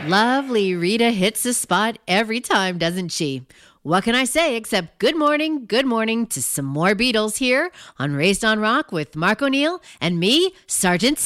Lovely Rita hits the spot every time, doesn't she? What can I say except good morning to some more Beatles here on Raised on Rock with Mark O'Neill and me, Sergeant